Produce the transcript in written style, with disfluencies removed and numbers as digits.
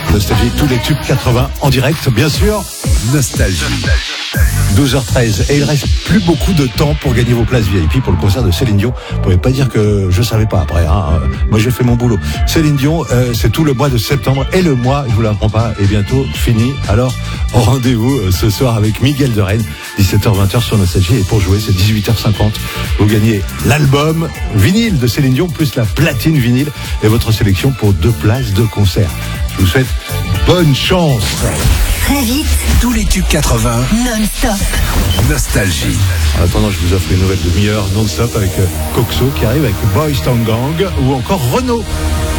Nostalgie, tous les tubes 80 en direct, bien sûr. Nostalgie. 12h13. Et il reste plus beaucoup de temps pour gagner vos places VIP pour le concert de Céline Dion. Vous pouvez pas dire que je savais pas après. Hein. Moi, j'ai fait mon boulot. Céline Dion, c'est tout le mois de septembre. Et le mois, je vous l'apprends pas, est bientôt fini. Alors, rendez-vous ce soir avec Miguel de Rennes, 17h-20h sur Nostalgie. Et pour jouer, c'est 18h50. Vous gagnez l'album vinyle de Céline Dion, plus la platine vinyle et votre sélection pour 2 places de concert. Je vous souhaite bonne chance. Très vite, Tous les tubes 80. non-stop. Nostalgie. En attendant, je vous offre une nouvelle demi-heure non-stop avec Coxo qui arrive avec Boys Town Gang ou encore Renaud.